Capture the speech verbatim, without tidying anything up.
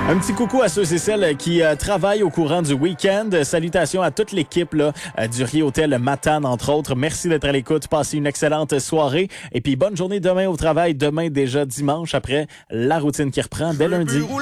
Un petit coucou à ceux et celles qui euh, travaillent au courant du week-end. Salutations à toute l'équipe là, euh, du Riz Hôtel Matane, entre autres. Merci d'être à l'écoute. Passez une excellente soirée. Et puis bonne journée demain au travail. Demain déjà dimanche après la routine qui reprend dès lundi.